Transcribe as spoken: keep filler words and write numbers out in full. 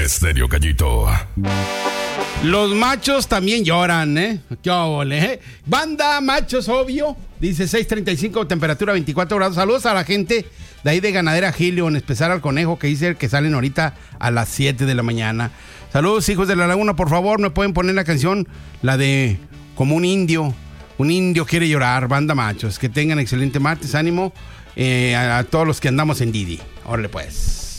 Estéreo Gallito. Los machos también lloran, ¿eh? ¿Qué óvole, eh? Banda, machos, obvio. Dice seis treinta y cinco, temperatura veinticuatro grados. Saludos a la gente de ahí de Ganadera Gilio, en especial al conejo que dice que salen ahorita a las siete de la mañana. Saludos, hijos de la laguna, por favor, me pueden poner la canción, la de Como un indio. Un indio quiere llorar, banda machos. Que tengan excelente martes, ánimo eh, a, a todos los que andamos en Didi. Órale pues.